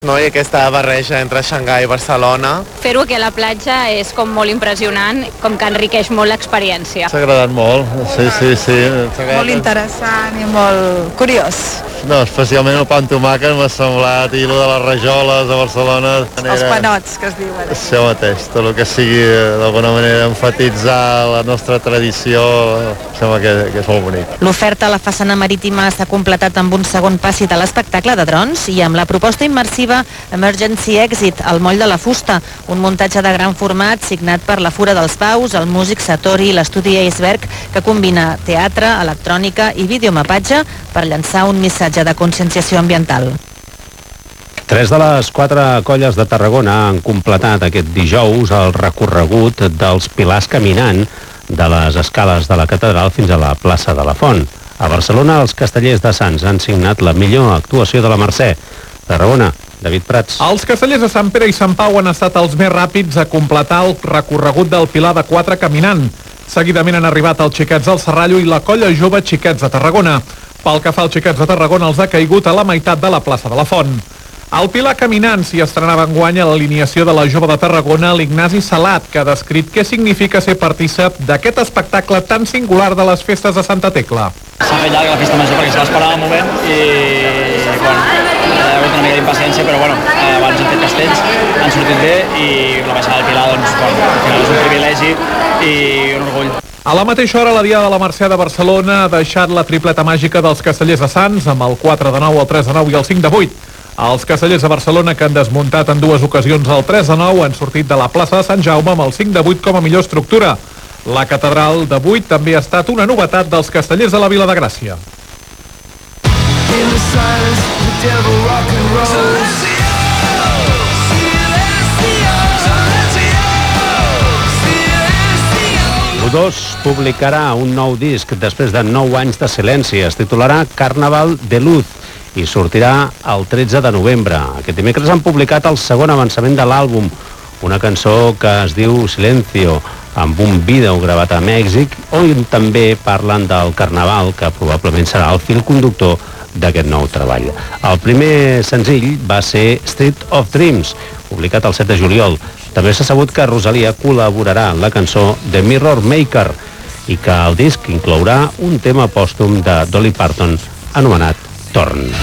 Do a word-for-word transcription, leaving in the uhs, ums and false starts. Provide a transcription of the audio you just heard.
No? I aquesta barreja entre Xangai i Barcelona. Fer-ho aquí a la platja és com molt impressionant, com que enriqueix molt l'experiència. S'ha agradat molt, sí, sí, sí. Molt interessant i molt curiós. No, especialment el pa amb tomàquet m'ha semblat, i el de les rajoles de Barcelona. Els panots, que es diuen. Això mateix, tot el que sigui d'alguna manera enfatitzar la nostra tradició, sembla que, que és molt bonic. L'oferta a la façana marítima s'ha completat amb un segon passi de l'espectacle de drons i amb la proposta immersiva Emergency Exit, al moll de la Fusta, un muntatge de gran format signat per la Fura dels Paus, el músic Satori i l'estudi Iceberg, que combina teatre, electrònica i videomapatge per llançar un missatge de conscienciació ambiental. Tres de les quatre colles de Tarragona han completat aquest dijous el recorregut dels pilars caminant de les escales de la catedral fins a la plaça de la Font. A Barcelona, els castellers de Sants han signat la millor actuació de la Mercè. Tarragona, David Prats. Els castellers de Sant Pere i Sant Pau han estat els més ràpids a completar el recorregut del Pilar de quatre caminant. Seguidament han arribat els Xiquets del Serrallo i la colla jove Xiquets de Tarragona. Pel que fa als Xiquets de Tarragona, els ha caigut a la meitat de la plaça de la Font. Al Pilar caminant s'hi estrenava enguany a l'alineació de la jove de Tarragona, l'Ignasi Salat, que ha descrit què significa ser partícip d'aquest espectacle tan singular de les festes de Santa Tecla. S'ha fet llarga la festa major perquè se l'esperava un moment i, bueno, hi ha hagut una mica d'impaciència, però bueno, abans hem fet castells, han sortit bé i la baixada del Pilar, doncs, bueno, al final és un privilegi i un orgull. A la mateixa hora, la Diada de la Mercè de Barcelona ha deixat la tripleta màgica dels castellers de Sants, amb el quatre de nou, el tres de nou i el cinc de vuit. Els castellers de Barcelona, que han desmuntat en dues ocasions el tres de nou, han sortit de la plaça de Sant Jaume amb el cinc de vuit com a millor estructura. La catedral de vuit també ha estat una novetat dels castellers de la Vila de Gràcia. U dos publicarà un nou disc després de nou anys de silenci. Es titularà Carnaval de Luz i sortirà el tretze de novembre. Aquest dimecres han publicat el segon avançament de l'àlbum, una cançó que es diu Silencio, amb un vídeo gravat a Mèxic, on també parlen del Carnaval, que probablement serà el fil conductor d'aquest nou treball. El primer senzill va ser Street of Dreams, publicat el set de juliol. També s'ha sabut que Rosalia col·laborarà en la cançó The Mirror Maker i que el disc inclourà un tema pòstum de Dolly Parton anomenat Torn.